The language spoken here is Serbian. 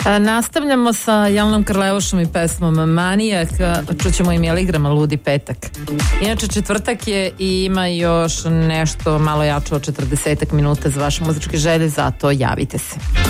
Nastavljamo sa Jelenom Karleušom i pesmom Manijak. Čućemo i Miligrama, Ludi petak. Inače, četvrtak je i ima još nešto malo jače od 40 minuta za vaše muzičke želje, zato javite se.